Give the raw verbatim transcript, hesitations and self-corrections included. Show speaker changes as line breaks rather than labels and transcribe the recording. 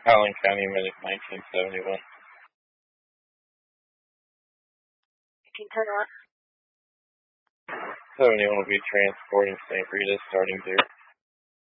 Allen County Medic, nineteen seventy-one.
eighteen seventy-one.
seventy-one will be transporting Saint Rita, starting zero.